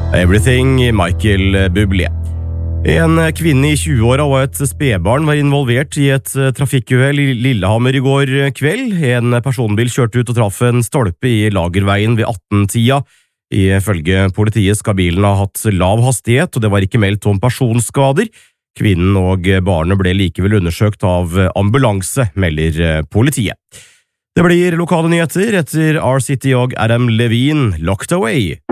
Everything, Michael Bublé. En kvinne i 20-åra og et spedbarn var involvert i et trafikkuhell i Lillehammer i går kveld. En personbil kjørte ut og traff en stolpe i Lagerveien ved 18-tida. Ifølge politiet skal bilen ha hatt lav hastighet, og det var ikke meldt om personskader. Kvinnen og barnet ble likevel undersøkt av ambulanse, melder politiet. Det blir lokale nyheter etter R-City og Adam Levine, Locked Away.